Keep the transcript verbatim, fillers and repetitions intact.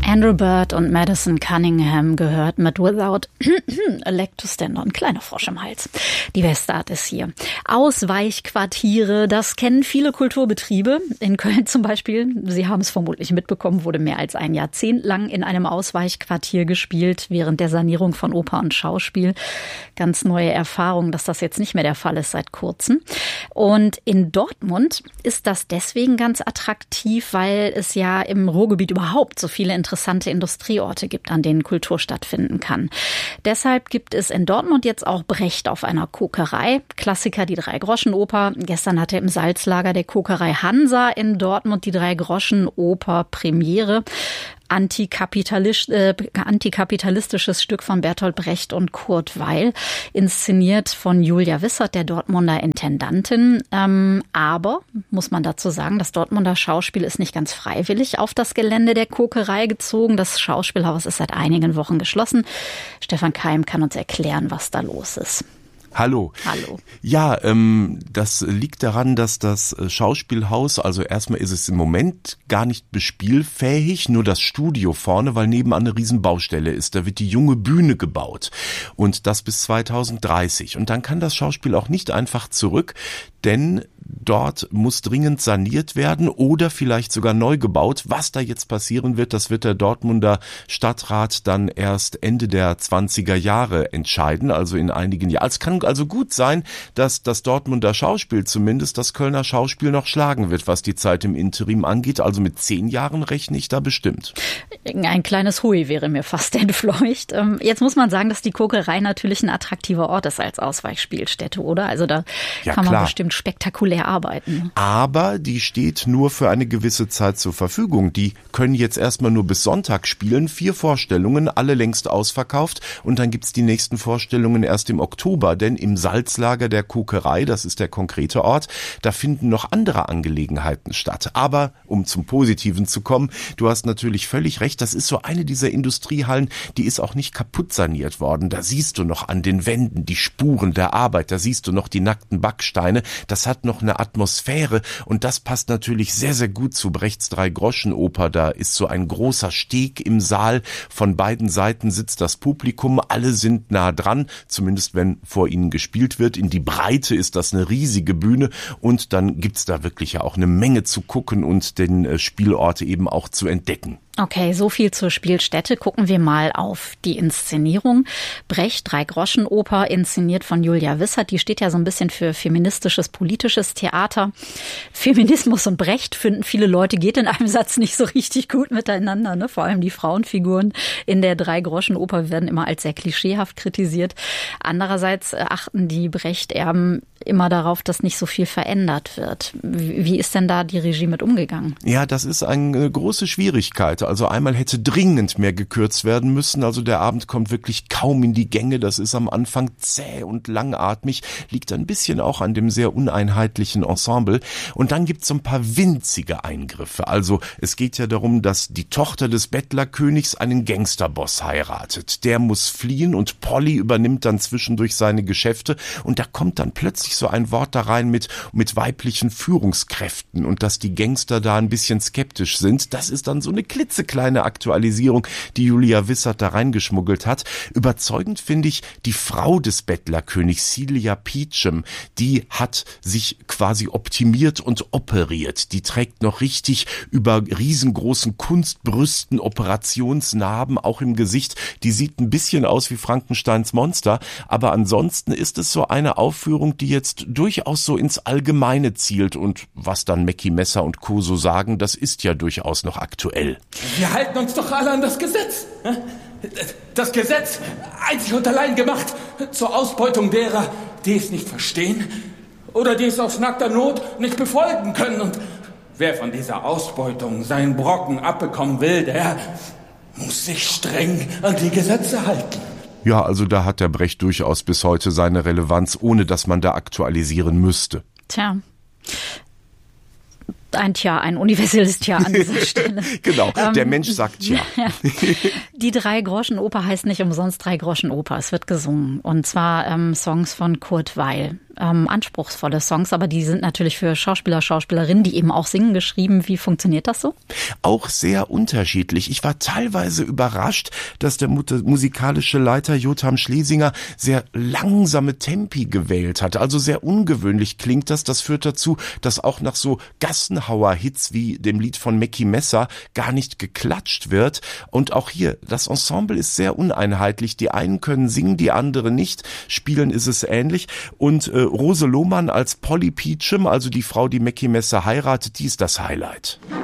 Andrew Bird und Madison Cunningham gehört mit Without a Leg to Stand on. Kleiner Frosch im Hals. Die Westart ist hier. Ausweichquartiere, das kennen viele Kulturbetriebe. In Köln zum Beispiel, Sie haben es vermutlich mitbekommen, wurde mehr als ein Jahrzehnt lang in einem Ausweichquartier gespielt, während der Sanierung von Oper und Schauspiel. Ganz neue Erfahrung, dass das jetzt nicht mehr der Fall ist seit kurzem. Und in Dortmund ist das deswegen ganz attraktiv, weil es ja im Ruhrgebiet überhaupt so viele interessante Industrieorte gibt, an denen Kultur stattfinden kann. Deshalb gibt es in Dortmund jetzt auch Brecht auf einer Kokerei. Klassiker, die Drei-Groschen-Oper. Gestern hatte im Salzlager der Kokerei Hansa in Dortmund die Drei-Groschen-Oper Premiere. Antikapitalistisch, äh, antikapitalistisches Stück von Bertolt Brecht und Kurt Weill, inszeniert von Julia Wissert, der Dortmunder Intendantin. Ähm, aber, muss man dazu sagen, das Dortmunder Schauspiel ist nicht ganz freiwillig auf das Gelände der Kokerei gezogen. Das Schauspielhaus ist seit einigen Wochen geschlossen. Stefan Keim kann uns erklären, was da los ist. Hallo. Hallo. Ja, ähm, das liegt daran, dass das Schauspielhaus, also erstmal ist es im Moment gar nicht bespielfähig, nur das Studio vorne, weil nebenan eine Riesenbaustelle ist. Da wird die junge Bühne gebaut und das bis zweitausenddreißig. Und dann kann das Schauspiel auch nicht einfach zurück, denn dort muss dringend saniert werden oder vielleicht sogar neu gebaut. Was da jetzt passieren wird, das wird der Dortmunder Stadtrat dann erst Ende der zwanziger Jahre entscheiden, also in einigen Jahren. Es kann also gut sein, dass das Dortmunder Schauspiel zumindest das Kölner Schauspiel noch schlagen wird, was die Zeit im Interim angeht. Also mit zehn Jahren rechne ich da bestimmt. Ein kleines Hui wäre mir fast entfleucht. Jetzt muss man sagen, dass die Kokerei natürlich ein attraktiver Ort ist als Ausweichspielstätte, oder? Also da ja, kann man klar. bestimmt spektakulär arbeiten. Aber die steht nur für eine gewisse Zeit zur Verfügung. Die können jetzt erstmal nur bis Sonntag spielen. Vier Vorstellungen, alle längst ausverkauft. Und dann gibt's die nächsten Vorstellungen erst im Oktober. Denn im Salzlager der Kokerei, das ist der konkrete Ort, da finden noch andere Angelegenheiten statt. Aber um zum Positiven zu kommen, du hast natürlich völlig recht, das ist so eine dieser Industriehallen, die ist auch nicht kaputt saniert worden. Da siehst du noch an den Wänden die Spuren der Arbeit, da siehst du noch die nackten Backsteine. Das hat noch eine Atmosphäre und das passt natürlich sehr, sehr gut zu Brechts Drei-Groschen-Oper. Da ist so ein großer Steg im Saal. Von beiden Seiten sitzt das Publikum. Alle sind nah dran, zumindest wenn vor ihnen gespielt wird. In die Breite ist das eine riesige Bühne und dann gibt's da wirklich ja auch eine Menge zu gucken und den Spielort eben auch zu entdecken. Okay, so viel zur Spielstätte. Gucken wir mal auf die Inszenierung. Brecht, Drei-Groschen-Oper, inszeniert von Julia Wissert. Die steht ja so ein bisschen für feministisches, politisches Theater. Feminismus und Brecht finden viele Leute, geht in einem Satz nicht so richtig gut miteinander, ne? Vor allem die Frauenfiguren in der Drei-Groschen-Oper werden immer als sehr klischeehaft kritisiert. Andererseits achten die Brecht-Erben immer darauf, dass nicht so viel verändert wird. Wie ist denn da die Regie mit umgegangen? Ja, das ist eine große Schwierigkeit. Also einmal hätte dringend mehr gekürzt werden müssen. Also der Abend kommt wirklich kaum in die Gänge. Das ist am Anfang zäh und langatmig. Liegt ein bisschen auch an dem sehr uneinheitlichen Ensemble. Und dann gibt's so ein paar winzige Eingriffe. Also es geht ja darum, dass die Tochter des Bettlerkönigs einen Gangsterboss heiratet. Der muss fliehen und Polly übernimmt dann zwischendurch seine Geschäfte. Und da kommt dann plötzlich so ein Wort da rein mit, mit weiblichen Führungskräften und dass die Gangster da ein bisschen skeptisch sind. Das ist dann so eine klitzekleine Aktualisierung, die Julia Wissert da reingeschmuggelt hat. Überzeugend finde ich die Frau des Bettlerkönigs, Celia Peachum. Die hat sich quasi optimiert und operiert. Die trägt noch richtig über riesengroßen Kunstbrüsten Operationsnarben, auch im Gesicht. Die sieht ein bisschen aus wie Frankensteins Monster, aber ansonsten ist es so eine Aufführung, die jetzt durchaus so ins Allgemeine zielt und was dann Mackie Messer und Co. so sagen, das ist ja durchaus noch aktuell. Wir halten uns doch alle an das Gesetz. Das Gesetz, einzig und allein gemacht zur Ausbeutung derer, die es nicht verstehen oder die es aus nackter Not nicht befolgen können. Und wer von dieser Ausbeutung seinen Brocken abbekommen will, der muss sich streng an die Gesetze halten. Ja, also da hat der Brecht durchaus bis heute seine Relevanz, ohne dass man da aktualisieren müsste. Tja. Ein Tja, ein universelles Tja an dieser Stelle. Genau, der ähm, Mensch sagt Tja. Ja. Die Drei-Groschen-Oper heißt nicht umsonst Drei-Groschen-Oper. Es wird gesungen. Und zwar ähm, Songs von Kurt Weill. ähm, anspruchsvolle Songs, aber die sind natürlich für Schauspieler, Schauspielerinnen, die eben auch singen, geschrieben. Wie funktioniert das so? Auch sehr unterschiedlich. Ich war teilweise überrascht, dass der musikalische Leiter Jotham Schlesinger sehr langsame Tempi gewählt hat. Also sehr ungewöhnlich klingt das. Das führt dazu, dass auch nach so Gassenhauer-Hits wie dem Lied von Mackie Messer gar nicht geklatscht wird. Und auch hier, das Ensemble ist sehr uneinheitlich. Die einen können singen, die anderen nicht. Spielen ist es ähnlich. Und äh, Rose Lohmann als Polly Peachum, also die Frau, die Mackie Messer heiratet, die ist das Highlight.